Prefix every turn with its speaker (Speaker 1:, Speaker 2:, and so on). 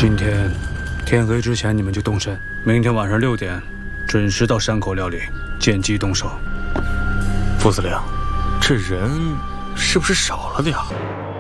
Speaker 1: 今天天黑之前你们就动身，明天晚上6点准时到山口料理，见机动手。
Speaker 2: 副司令，这人是不是少了点儿？